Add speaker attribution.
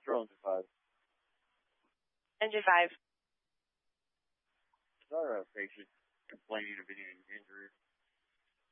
Speaker 1: Control Engine 5.
Speaker 2: Engine 5.
Speaker 1: Is our patient complaining of any injuries?